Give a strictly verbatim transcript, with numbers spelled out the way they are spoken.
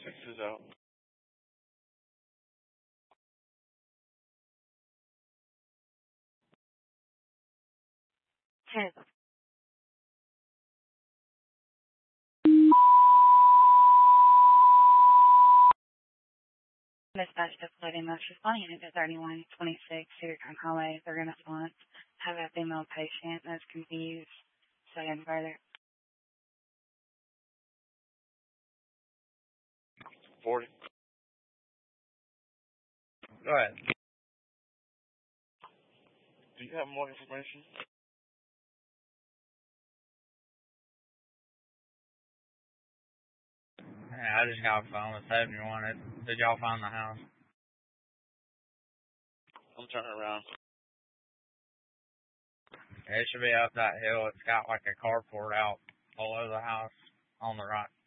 Six is out. Ten. Dispatch to flooding most responding unit to thirty-one twenty-six Cedar Crime Highway. They're going to response. Have a female patient that's confused. Saying further. Forty. Go ahead. Do you have more information? Yeah, I just got off the phone with seventy-one. Did y'all find the house? I'm turning around. It should be up that hill. It's got like a carport out below the house on the right.